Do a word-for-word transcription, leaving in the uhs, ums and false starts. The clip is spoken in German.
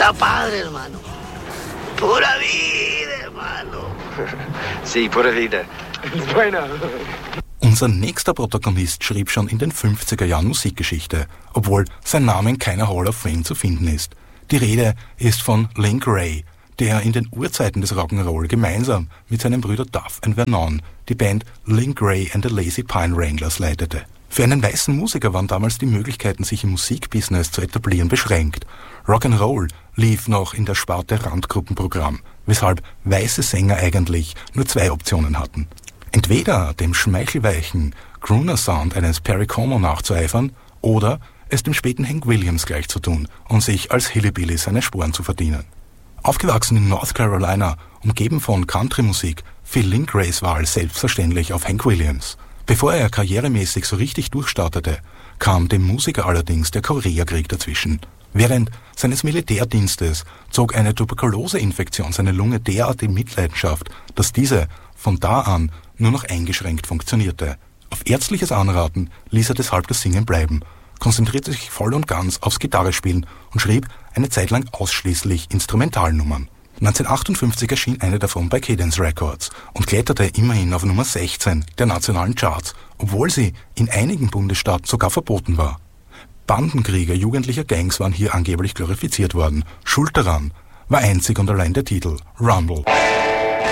Está padre, hermano. Pura vida, hermano. Sí, pura vida. Bueno. Unser nächster Protagonist schrieb schon in den fünfziger Jahren Musikgeschichte, obwohl sein Name in keiner Hall of Fame zu finden ist. Die Rede ist von Link Wray, der in den Urzeiten des Rock'n'Roll gemeinsam mit seinem Brüder Duff and Vernon die Band Link Wray and the Lazy Pine Wranglers leitete. Für einen weißen Musiker waren damals die Möglichkeiten, sich im Musikbusiness zu etablieren, beschränkt. Rock'n'Roll lief noch in der Sparte Randgruppenprogramm, weshalb weiße Sänger eigentlich nur zwei Optionen hatten. Entweder dem schmeichelweichen Crooner-Sound eines Perry Como nachzueifern oder es dem späten Hank Williams gleich zu tun und sich als Hillbilly seine Sporen zu verdienen. Aufgewachsen in North Carolina, umgeben von Country-Musik, fiel Link Wrays Wahl selbstverständlich auf Hank Williams. Bevor er karrieremäßig so richtig durchstartete, kam dem Musiker allerdings der Koreakrieg dazwischen. Während seines Militärdienstes zog eine Tuberkuloseinfektion seine Lunge derart in Mitleidenschaft, dass diese von da an nur noch eingeschränkt funktionierte. Auf ärztliches Anraten ließ er deshalb das Singen bleiben, konzentrierte sich voll und ganz aufs Gitarrespielen und schrieb eine Zeit lang ausschließlich Instrumentalnummern. neunzehnhundertachtundfünfzig erschien eine davon bei Cadence Records und kletterte immerhin auf Nummer sechzehn der nationalen Charts, obwohl sie in einigen Bundesstaaten sogar verboten war. Bandenkriege jugendlicher Gangs waren hier angeblich glorifiziert worden. Schuld daran war einzig und allein der Titel Rumble.